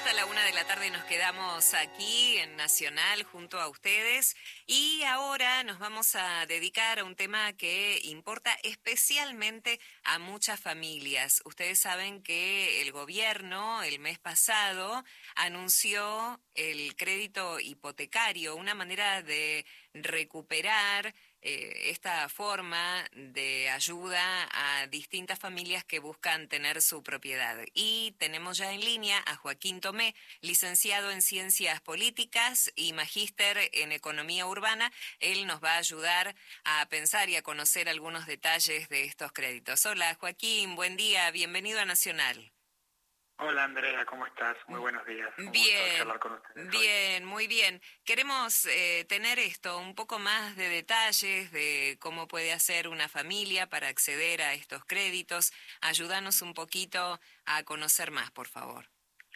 hasta la 1 de la tarde nos quedamos aquí en Nacional junto a ustedes y ahora nos vamos a dedicar a un tema que importa especialmente a muchas familias. Ustedes saben que el gobierno el mes pasado anunció el crédito hipotecario, una manera de recuperar esta forma de ayuda a distintas familias que buscan tener su propiedad. Y tenemos ya en línea a Joaquín Tomé, licenciado en Ciencias Políticas y magíster en Economía Urbana. Él nos va a ayudar a pensar y a conocer algunos detalles de estos créditos. Hola Joaquín, buen día, bienvenido a Nacional. Hola Andrea, ¿cómo estás? Muy buenos días. Un gusto Bien, charlar con ustedes hoy. bien, muy bien. Queremos tener un poco más de detalles de cómo puede hacer una familia para acceder a estos créditos. Ayúdanos un poquito a conocer más, por favor.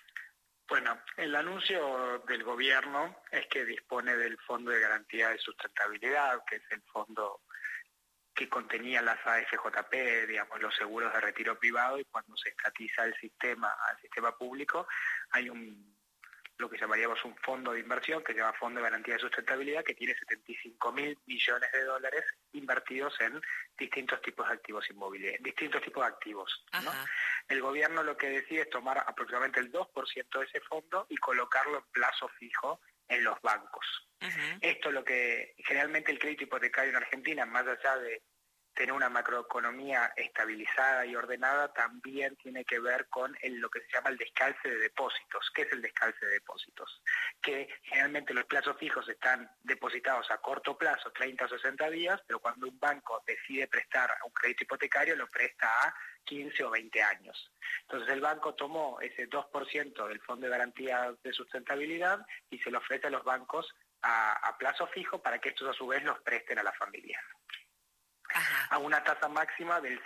Bueno, el anuncio del gobierno es que dispone del Fondo de Garantía de Sustentabilidad, que es el fondo que contenía las AFJP, digamos, los seguros de retiro privado, y cuando se estatiza el sistema al sistema público, hay lo que llamaríamos un fondo de inversión, que se llama Fondo de Garantía de Sustentabilidad, que tiene 75.000 millones de dólares invertidos en distintos tipos de activos inmobiliarios, distintos tipos de activos, ¿no? El gobierno lo que decide es tomar aproximadamente el 2% de ese fondo y colocarlo en plazo fijo en los bancos. Esto es lo que generalmente el crédito hipotecario en Argentina, más allá de tener una macroeconomía estabilizada y ordenada, también tiene que ver con lo que se llama el descalce de depósitos. ¿Qué es el descalce de depósitos? Que generalmente los plazos fijos están depositados a corto plazo, 30 o 60 días, pero cuando un banco decide prestar un crédito hipotecario, lo presta a 15 o 20 años. Entonces el banco tomó ese 2% del Fondo de Garantía de Sustentabilidad y se lo ofrece a los bancos a plazo fijo para que estos a su vez los presten a las familias. A una tasa máxima del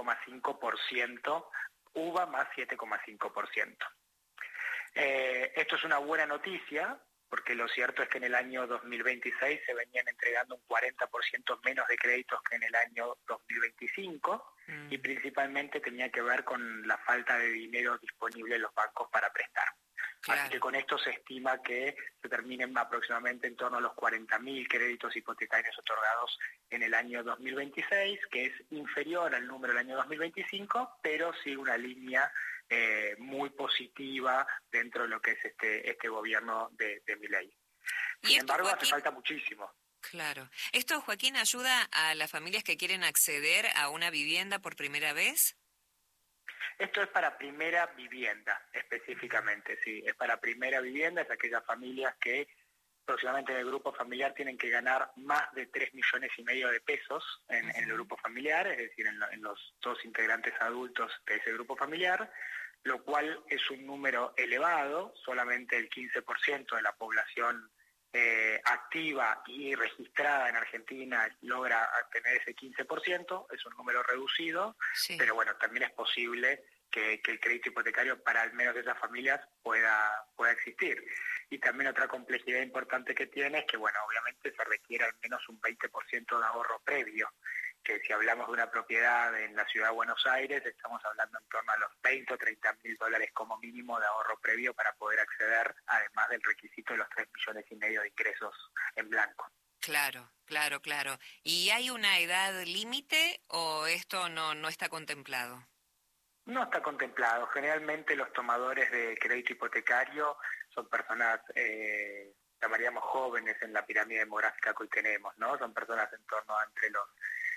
7,5%, UVA más 7,5%. Esto es una buena noticia, porque lo cierto es que en el año 2026 se venían entregando un 40% menos de créditos que en el año 2025, y principalmente tenía que ver con la falta de dinero disponible en los bancos para prestar. Claro. Así que con esto se estima que se terminen aproximadamente en torno a los 40.000 créditos hipotecarios otorgados en el año 2026, que es inferior al número del año 2025, pero sigue una línea muy positiva dentro de lo que es este gobierno de Milei. Sin embargo, Joaquín, hace falta muchísimo. Claro. ¿Esto, Joaquín, ayuda a las familias que quieren acceder a una vivienda por primera vez? Esto es para primera vivienda, específicamente, sí. Es para primera vivienda, es aquellas familias que próximamente en el grupo familiar tienen que ganar más de 3,5 millones de pesos en el grupo familiar, es decir, en los dos integrantes adultos de ese grupo familiar, lo cual es un número elevado. Solamente el 15% de la población activa y registrada en Argentina logra tener ese 15%, es un número reducido, sí. Pero bueno, también es posible que el crédito hipotecario para al menos esas familias pueda existir. Y también otra complejidad importante que tiene es que, bueno, obviamente se requiere al menos un 20% de ahorro previo, que si hablamos de una propiedad en la ciudad de Buenos Aires, estamos hablando en torno a los 20 o 30 mil dólares como mínimo de ahorro previo para poder acceder, además del requisito de los 3,5 millones de ingresos en blanco. Claro. ¿Y hay una edad límite o esto no está contemplado? No está contemplado. Generalmente los tomadores de crédito hipotecario son personas, llamaríamos jóvenes en la pirámide demográfica que hoy tenemos, ¿no? Son personas en torno a entre los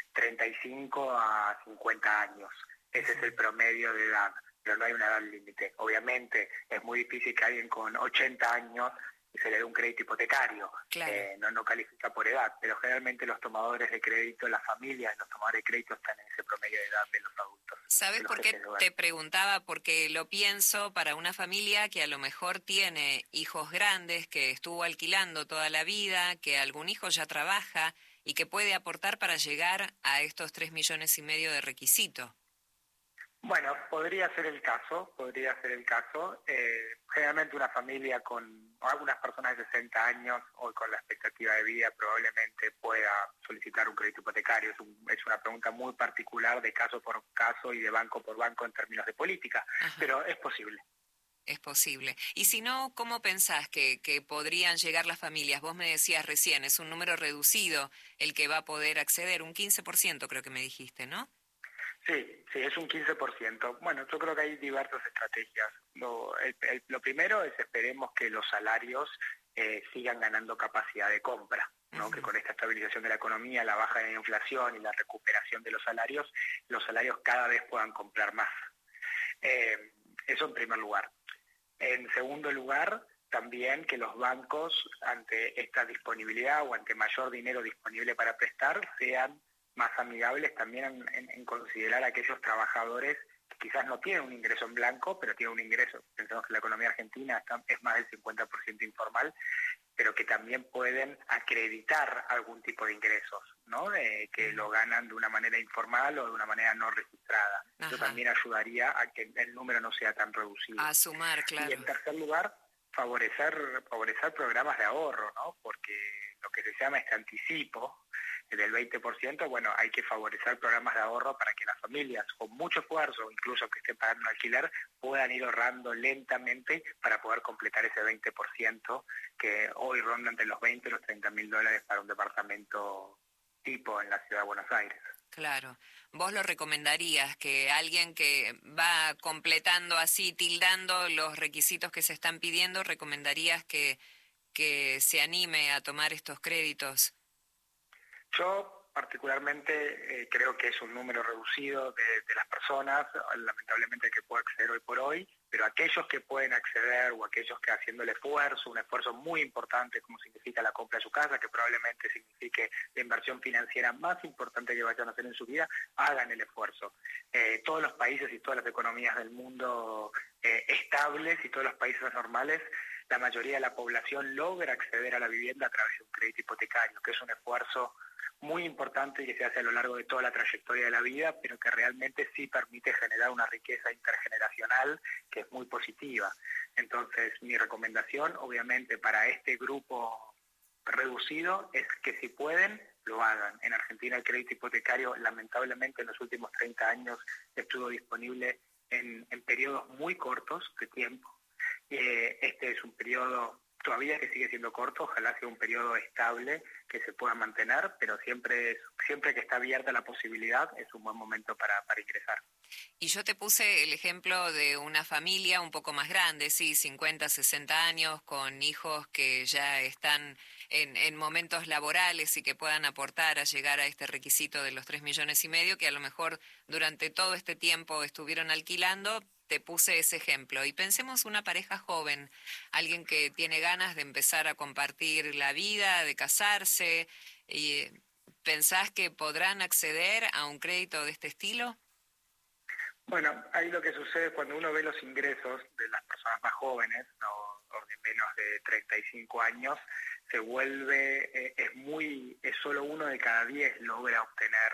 35 a 50 años. Ese es el promedio de edad, pero no hay una edad límite. Obviamente es muy difícil que alguien con 80 años se le dé un crédito hipotecario. Claro. No califica por edad, pero generalmente los tomadores de crédito, las familias, los tomadores de crédito están en ese promedio de edad de los adultos. ¿Sabes por qué te preguntaba? Porque lo pienso para una familia que a lo mejor tiene hijos grandes, que estuvo alquilando toda la vida, que algún hijo ya trabaja y que puede aportar para llegar a estos 3,5 millones de requisito. Bueno, podría ser el caso. Generalmente una familia con algunas personas de 60 años o con la expectativa de vida probablemente pueda solicitar un crédito hipotecario. Es una pregunta muy particular de caso por caso y de banco por banco en términos de política, pero es posible. es posible. Y si no, ¿cómo pensás que podrían llegar las familias? Vos me decías recién, es un número reducido el que va a poder acceder, un 15% creo que me dijiste, ¿no? Sí, sí, es un 15%. Bueno, yo creo que hay diversas estrategias. Lo primero es esperemos que los salarios sigan ganando capacidad de compra, ¿no? Que con esta estabilización de la economía, la baja de la inflación y la recuperación de los salarios cada vez puedan comprar más. Eso en primer lugar. En segundo lugar, también que los bancos, ante esta disponibilidad o ante mayor dinero disponible para prestar, sean más amigables también en considerar a aquellos trabajadores que quizás no tienen un ingreso en blanco, pero tienen un ingreso. Pensamos que la economía argentina es más del 50% informal, pero que también pueden acreditar algún tipo de ingresos, ¿no? Que lo ganan de una manera informal o de una manera no registrada. Eso también ayudaría a que el número no sea tan reducido. A sumar, claro. Y en tercer lugar, favorecer programas de ahorro, ¿no? Porque lo que se llama este anticipo del 20%, bueno, hay que favorecer programas de ahorro para que las familias con mucho esfuerzo, incluso que estén pagando un alquiler, puedan ir ahorrando lentamente para poder completar ese 20% que hoy ronda entre los 20 y los $30.000 para un departamento tipo en la ciudad de Buenos Aires. Claro. ¿Vos lo recomendarías que alguien que va completando así, tildando los requisitos que se están pidiendo, recomendarías que se anime a tomar estos créditos? Yo particularmente creo que es un número reducido de las personas, lamentablemente que puede acceder hoy por hoy, pero aquellos que pueden acceder o aquellos que haciendo el esfuerzo, un esfuerzo muy importante como significa la compra de su casa, que probablemente signifique la inversión financiera más importante que vayan a hacer en su vida, hagan el esfuerzo. Todos los países y todas las economías del mundo estables y todos los países normales, la mayoría de la población logra acceder a la vivienda a través de un crédito hipotecario, que es un esfuerzo muy importante y que se hace a lo largo de toda la trayectoria de la vida, pero que realmente sí permite generar una riqueza intergeneracional que es muy positiva. Entonces, mi recomendación, obviamente, para este grupo reducido es que si pueden, lo hagan. En Argentina el crédito hipotecario, lamentablemente, en los últimos 30 años estuvo disponible en periodos muy cortos de tiempo. Este es un periodo todavía que sigue siendo corto, ojalá sea un periodo estable que se pueda mantener, pero siempre que está abierta la posibilidad es un buen momento para ingresar. Y yo te puse el ejemplo de una familia un poco más grande, sí, 50, 60 años, con hijos que ya están en momentos laborales y que puedan aportar a llegar a este requisito de los 3,5 millones, que a lo mejor durante todo este tiempo estuvieron alquilando. Te puse ese ejemplo. Y pensemos una pareja joven, alguien que tiene ganas de empezar a compartir la vida, de casarse. Y ¿pensás que podrán acceder a un crédito de este estilo? Bueno, ahí lo que sucede cuando uno ve los ingresos de las personas más jóvenes, ¿no? O de menos de 35 años, se vuelve, es solo 1 de cada 10 logra obtener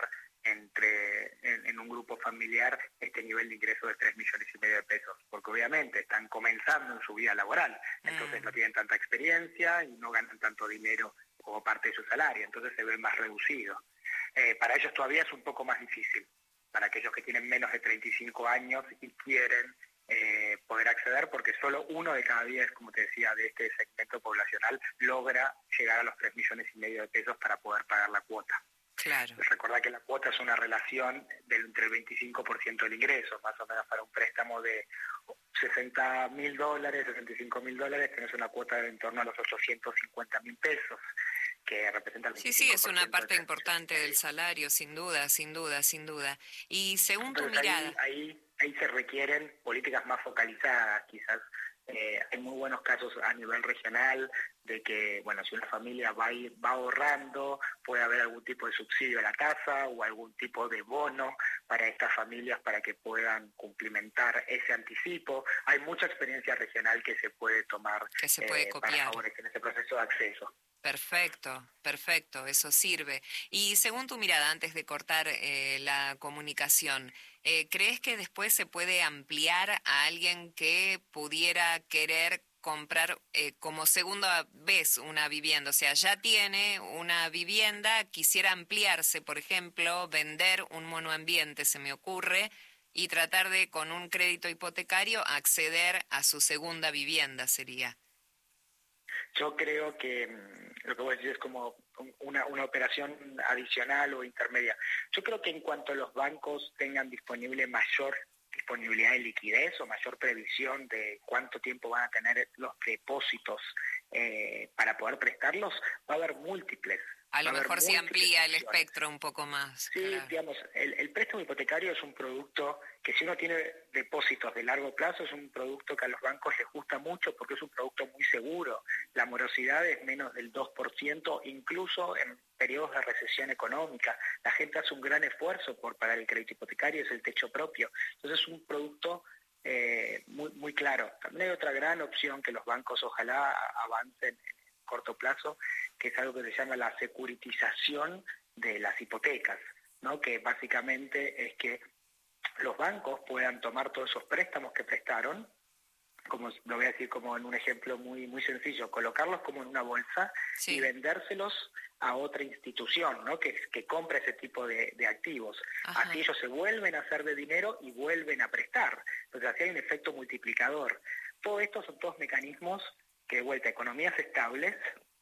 en un grupo familiar este nivel de ingreso de 3,5 millones de pesos, porque obviamente están comenzando en su vida laboral, entonces no tienen tanta experiencia y no ganan tanto dinero como parte de su salario, entonces se ve más reducido. Para ellos todavía es un poco más difícil, para aquellos que tienen menos de 35 años y quieren poder acceder, porque solo 1 de cada 10, como te decía, de este segmento poblacional logra llegar a los 3,5 millones de pesos para poder pagar la cuota. Claro. Recordá que la cuota es una relación entre el 25% del ingreso, más o menos para un préstamo de $60.000, $65.000, tenés una cuota de en torno a los 850.000 pesos, que representa el 25%. Sí, es una parte importante del salario, sin duda, sin duda, sin duda. Y según tu mirada... Ahí se requieren políticas más focalizadas, quizás. Hay muy buenos casos a nivel regional de que, bueno, si una familia va ahorrando, puede haber algún tipo de subsidio a la casa o algún tipo de bono para estas familias para que puedan cumplimentar ese anticipo. Hay mucha experiencia regional que se puede tomar para favorecer ese proceso de acceso. Perfecto, eso sirve. Y según tu mirada, antes de cortar la comunicación, ¿crees que después se puede ampliar a alguien que pudiera querer comprar como segunda vez una vivienda? O sea, ya tiene una vivienda, quisiera ampliarse, por ejemplo, vender un monoambiente, se me ocurre, y tratar de, con un crédito hipotecario, acceder a su segunda vivienda, sería. Yo creo que lo que vos decís es como una operación adicional o intermedia. Yo creo que en cuanto los bancos tengan disponible mayor disponibilidad de liquidez o mayor previsión de cuánto tiempo van a tener los depósitos para poder prestarlos, va a haber múltiples. A lo mejor se amplía el espectro un poco más. Sí, claro. digamos, el préstamo hipotecario es un producto que si uno tiene depósitos de largo plazo es un producto que a los bancos les gusta mucho porque es un producto muy seguro. La morosidad es menos del 2%, incluso en periodos de recesión económica. La gente hace un gran esfuerzo por pagar el crédito hipotecario, es el techo propio. Entonces es un producto muy, muy claro. También hay otra gran opción que los bancos ojalá avancen en corto plazo, que es algo que se llama la securitización de las hipotecas, ¿no? Que básicamente es que los bancos puedan tomar todos esos préstamos que prestaron, como lo voy a decir como en un ejemplo muy, muy sencillo, colocarlos como en una bolsa y vendérselos a otra institución, ¿no? que compra ese tipo de activos. Ajá. Así ellos se vuelven a hacer de dinero y vuelven a prestar. Entonces así hay un efecto multiplicador. Todo esto son todos mecanismos que de vuelta, economías estables,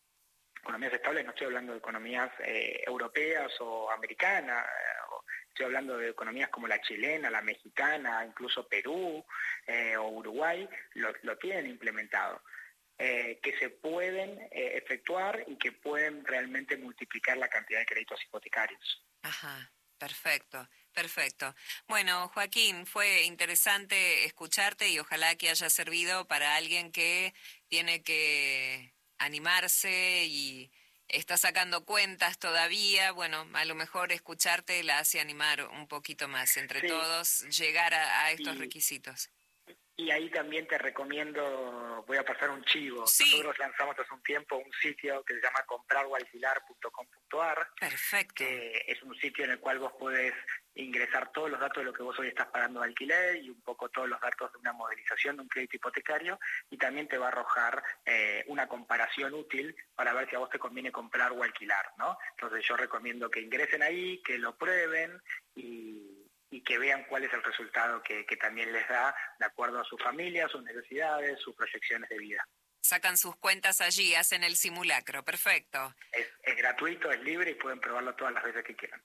no estoy hablando de economías europeas o americanas, estoy hablando de economías como la chilena, la mexicana, incluso Perú o Uruguay, lo tienen implementado, que se pueden efectuar y que pueden realmente multiplicar la cantidad de créditos hipotecarios. Ajá, perfecto. Perfecto. Bueno, Joaquín, fue interesante escucharte y ojalá que haya servido para alguien que tiene que animarse y está sacando cuentas todavía. Bueno, a lo mejor escucharte la hace animar un poquito más. Entre todos, llegar a estos requisitos. Y ahí también te recomiendo, voy a pasar un chivo. Sí. Nosotros lanzamos hace un tiempo un sitio que se llama compraroalquilar.com.ar. Perfecto. Que es un sitio en el cual vos podés ingresar todos los datos de lo que vos hoy estás pagando de alquiler y un poco todos los datos de una modelización de un crédito hipotecario, y también te va a arrojar una comparación útil para ver si a vos te conviene comprar o alquilar, ¿no? Entonces yo recomiendo que ingresen ahí, que lo prueben y que vean cuál es el resultado que también les da de acuerdo a su familia, sus necesidades, sus proyecciones de vida. Sacan sus cuentas allí, hacen el simulacro, perfecto. Es gratuito, es libre y pueden probarlo todas las veces que quieran.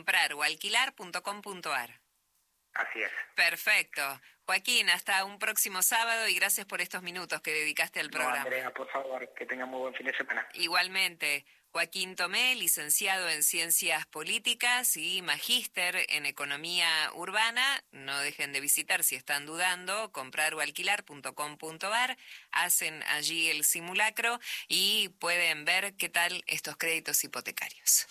compraroalquilar.com.ar. Así es. Perfecto. Joaquín, hasta un próximo sábado y gracias por estos minutos que dedicaste al programa. Andrea, por favor, que tengan muy buen fin de semana. Igualmente. Joaquín Tomé, licenciado en Ciencias Políticas y magíster en Economía Urbana. No dejen de visitar si están dudando, compraroalquilar.com.ar. Hacen allí el simulacro y pueden ver qué tal estos créditos hipotecarios.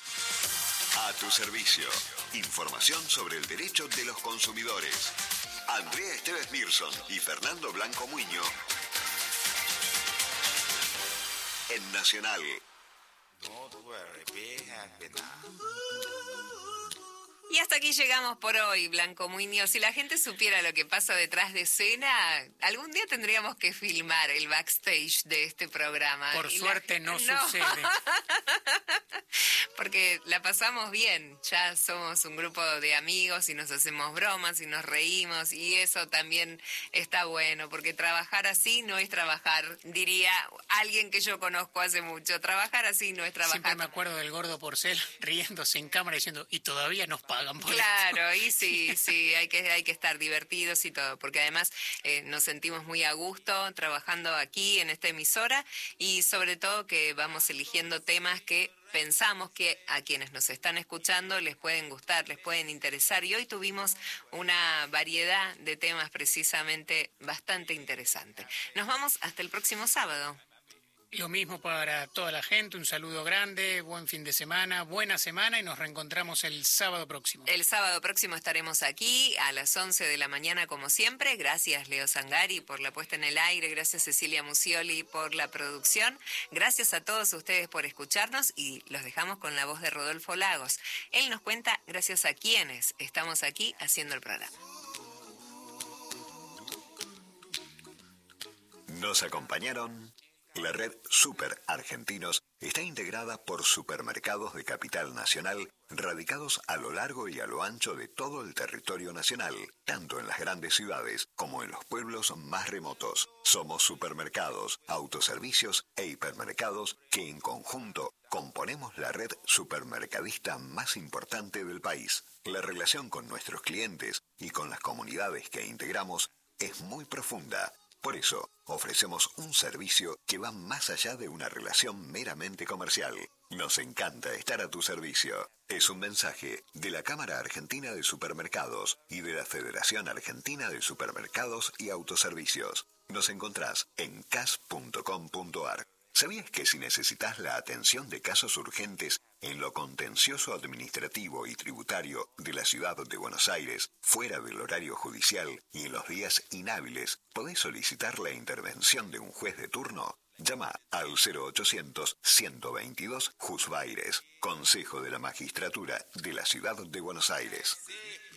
A tu servicio. Información sobre el derecho de los consumidores. Andrea Esteves Mirson y Fernando Blanco Muño. En Nacional. Don't worry, be happy now. Y hasta aquí llegamos por hoy, Blanco Muñoz. Si la gente supiera lo que pasa detrás de escena, algún día tendríamos que filmar el backstage de este programa. Por suerte no sucede. Porque la pasamos bien, ya somos un grupo de amigos y nos hacemos bromas y nos reímos y eso también está bueno, porque trabajar así no es trabajar, diría alguien que yo conozco hace mucho, trabajar así no es trabajar. Siempre me acuerdo del gordo Porcel riéndose en cámara diciendo, y todavía nos pagan por claro, esto. Y sí, hay que estar divertidos y todo, porque además nos sentimos muy a gusto trabajando aquí en esta emisora y sobre todo que vamos eligiendo temas que pensamos que a quienes nos están escuchando les pueden gustar, les pueden interesar y hoy tuvimos una variedad de temas precisamente bastante interesante. Nos vamos hasta el próximo sábado. Lo mismo para toda la gente, un saludo grande, buen fin de semana, buena semana y nos reencontramos el sábado próximo. El sábado próximo estaremos aquí a las 11 de la mañana como siempre. Gracias Leo Zangari por la puesta en el aire, gracias Cecilia Musioli por la producción, gracias a todos ustedes por escucharnos y los dejamos con la voz de Rodolfo Lagos. Él nos cuenta gracias a quienes estamos aquí haciendo el programa. Nos acompañaron la red Super Argentinos está integrada por supermercados de capital nacional radicados a lo largo y a lo ancho de todo el territorio nacional, tanto en las grandes ciudades como en los pueblos más remotos. Somos supermercados, autoservicios e hipermercados que en conjunto componemos la red supermercadista más importante del país. La relación con nuestros clientes y con las comunidades que integramos es muy profunda. Por eso, ofrecemos un servicio que va más allá de una relación meramente comercial. Nos encanta estar a tu servicio. Es un mensaje de la Cámara Argentina de Supermercados y de la Federación Argentina de Supermercados y Autoservicios. Nos encontrás en cas.com.ar. ¿Sabías que si necesitas la atención de casos urgentes en lo contencioso administrativo y tributario de la ciudad de Buenos Aires, fuera del horario judicial y en los días inhábiles, podés solicitar la intervención de un juez de turno? Llama al 0800-122 Juzbaires, Consejo de la Magistratura de la Ciudad de Buenos Aires.